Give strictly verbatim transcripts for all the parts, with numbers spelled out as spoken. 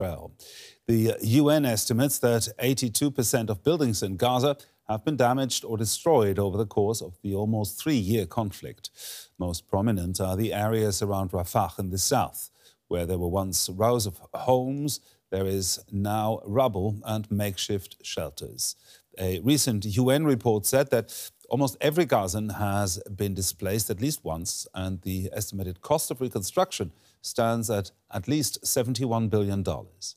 Well, the U N estimates that eighty-two percent of buildings in Gaza have been damaged or destroyed over the course of the almost three-year conflict. Most prominent are the areas around Rafah in the south, where there were once rows of homes. There is now rubble and makeshift shelters. A recent U N report said that almost every Gazan has been displaced at least once, and the estimated cost of reconstruction stands at at least seventy-one billion dollars.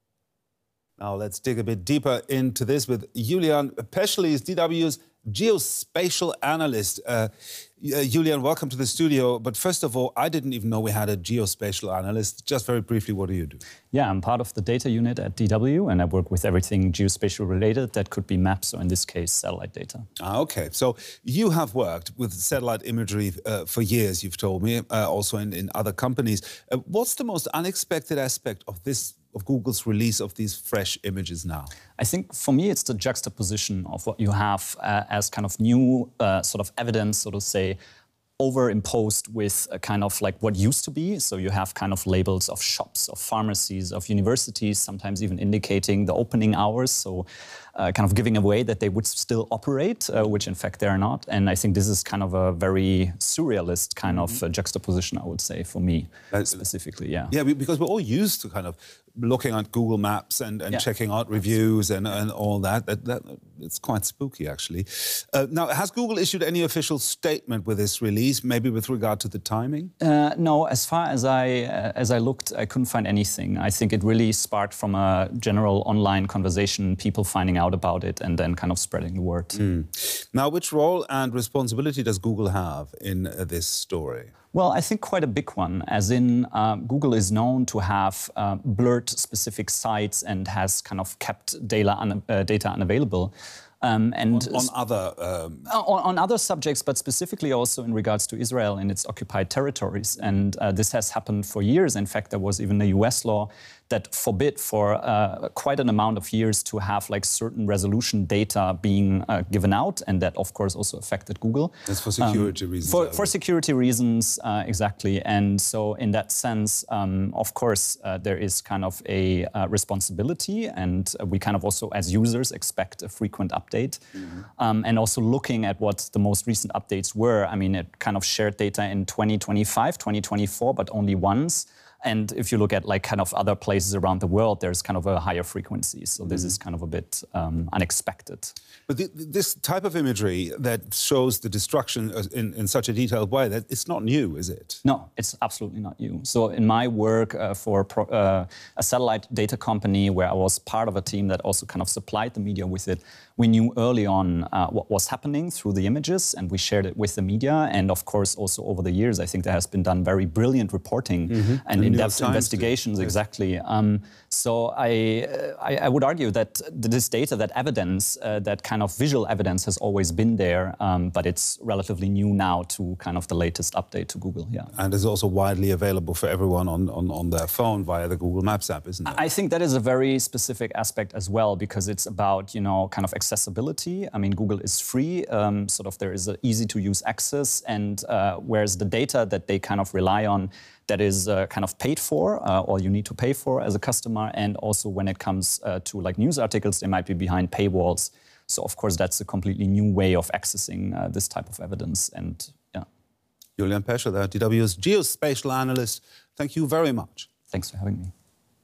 Now let's dig a bit deeper into this with Julian Peschel, D W's geospatial analyst. Uh, uh, Julian, welcome to the studio. But first of all, I didn't even know we had a geospatial analyst. Just very briefly, what do you do? Yeah, I'm part of the data unit at D W, and I work with everything geospatial related. That could be maps, or in this case, satellite data. Ah, OK. So you have worked with satellite imagery uh, for years, you've told me, uh, also in, in other companies. Uh, what's the most unexpected aspect of this of Google's release of these fresh images now? I think for me it's the juxtaposition of what you have uh, as kind of new uh, sort of evidence, so to say, overimposed with a kind of like what used to be. So you have kind of labels of shops, of pharmacies, of universities, sometimes even indicating the opening hours. So uh, kind of giving away that they would still operate, uh, which in fact they're not. And I think this is kind of a very surrealist kind mm-hmm. of uh, juxtaposition, I would say, for me uh, specifically, yeah. Yeah, because we're all used to kind of looking at Google Maps and, and yeah. checking out reviews and, and all that. That, that. It's quite spooky, actually. Uh, now, has Google issued any official statement with this release, maybe with regard to the timing? Uh, no, as far as I, uh, as I looked, I couldn't find anything. I think it really sparked from a general online conversation, people finding out about it and then kind of spreading the word. Mm. Now, which role and responsibility does Google have in uh, this story? Well, I think quite a big one, as in uh, Google is known to have uh, blurred specific sites and has kind of kept data, un uh, data unavailable. Um, and on, on other um... on, on other subjects, but specifically also in regards to Israel and its occupied territories. And uh, this has happened for years. In fact, there was even a U S law that forbid for uh, quite an amount of years to have like certain resolution data being uh, given out, and that of course also affected Google. That's for security um, reasons. For, for security reasons, uh, exactly. And so in that sense, um, of course, uh, there is kind of a uh, responsibility, and we kind of also as users expect a frequent update. Mm-hmm. um, and also looking at what the most recent updates were. I mean, it kind of shared data in twenty twenty-five, twenty twenty-four, but only once. And if you look at like kind of other places around the world, there's kind of a higher frequency. So this mm. is kind of a bit um, unexpected. But the, this type of imagery that shows the destruction in, in such a detailed way, that it's not new, is it? No, it's absolutely not new. So in my work uh, for pro, uh, a satellite data company where I was part of a team that also kind of supplied the media with it, we knew early on uh, what was happening through the images, and we shared it with the media. And of course, also over the years, I think there has been done very brilliant reporting mm-hmm. and in-depth investigations, too. Exactly. Um, so I, uh, I, I would argue that this data, that evidence, uh, that kind of visual evidence has always been there, um, but it's relatively new now to kind of the latest update to Google, yeah. And is also widely available for everyone on, on, on their phone via the Google Maps app, isn't it? I think that is a very specific aspect as well, because it's about, you know, kind of accessibility. I mean, Google is free, um, sort of there is an easy-to-use access, and uh, whereas the data that they kind of rely on, that is uh, kind of paid for, uh, or you need to pay for as a customer, and also when it comes uh, to like news articles, they might be behind paywalls. So of course that's a completely new way of accessing uh, this type of evidence, and yeah. Julian Peschel, D W's geospatial analyst, thank you very much. Thanks for having me.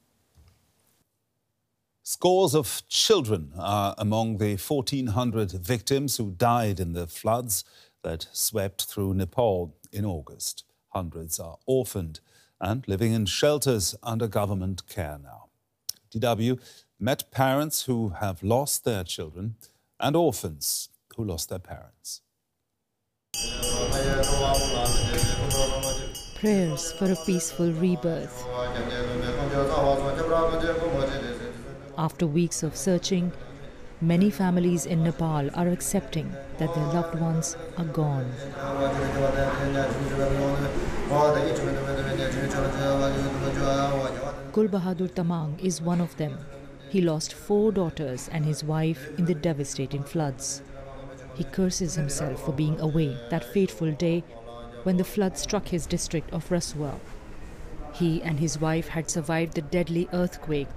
Scores of children are among the fourteen hundred victims who died in the floods that swept through Nepal in August. Hundreds are orphaned and living in shelters under government care now. D W met parents who have lost their children and orphans who lost their parents. Prayers for a peaceful rebirth. After weeks of searching, many families in Nepal are accepting that their loved ones are gone. Gul Bahadur Tamang is one of them. He lost four daughters and his wife in the devastating floods. He curses himself for being away that fateful day when the flood struck his district of Rasuwa. He and his wife had survived the deadly earthquake